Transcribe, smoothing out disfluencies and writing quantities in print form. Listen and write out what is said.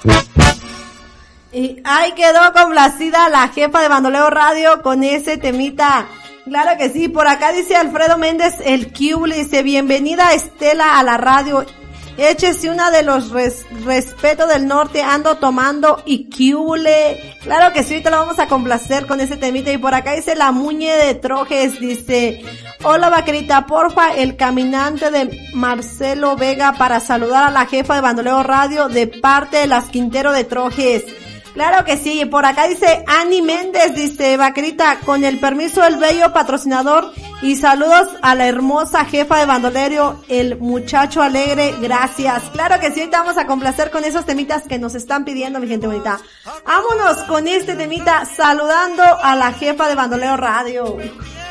Y ahí quedó complacida la jefa de Bandoleo Radio con ese temita. Claro que sí, por acá dice Alfredo Méndez, el Cubli, dice, bienvenida Estela a la radio. Échese una de los respeto del norte, ando tomando y Cubli. Claro que sí, ahorita lo vamos a complacer con ese temita. Y por acá dice la Muñe de Trojes, dice, hola vaquerita, porfa, el caminante de Marcelo Vega para saludar a la jefa de Bandoleo Radio de parte de las Quintero de Trojes. Claro que sí, por acá dice Ani Méndez, dice, vaquerita, con el permiso del bello patrocinador y saludos a la hermosa jefa de bandolero, el muchacho alegre, gracias. Claro que sí, ahorita vamos a complacer con esos temitas que nos están pidiendo, mi gente bonita. Vámonos con este temita, saludando a la jefa de Bandolero Radio.